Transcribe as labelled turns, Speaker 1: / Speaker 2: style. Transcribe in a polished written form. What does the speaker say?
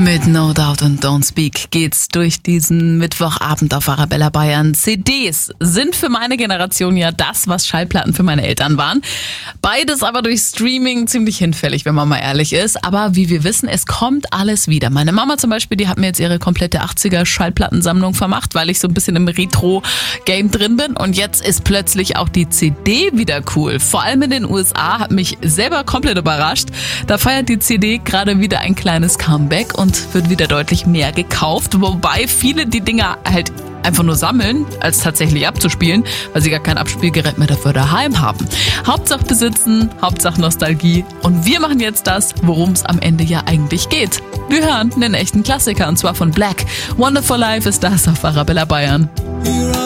Speaker 1: Mit No Doubt und Don't Speak geht's durch diesen Mittwochabend auf Arabella Bayern. CDs sind für meine Generation ja das, was Schallplatten für meine Eltern waren. Beides aber durch Streaming ziemlich hinfällig, wenn man mal ehrlich ist. Aber wie wir wissen, es kommt alles wieder. Meine Mama zum Beispiel, die hat mir jetzt ihre komplette 80er Schallplattensammlung vermacht, weil ich so ein bisschen im Retro-Game drin bin. Und jetzt ist plötzlich auch die CD wieder cool. Vor allem in den USA hat mich selber komplett überrascht. Da feiert die CD gerade wieder ein kleines Comeback und wird wieder deutlich mehr gekauft, wobei viele die Dinger halt einfach nur sammeln, als tatsächlich abzuspielen, weil sie gar kein Abspielgerät mehr dafür daheim haben. Hauptsache besitzen, Hauptsache Nostalgie und wir machen jetzt das, worum es am Ende ja eigentlich geht. Wir hören einen echten Klassiker und zwar von Black. Wonderful Life ist das auf Arabella Bayern.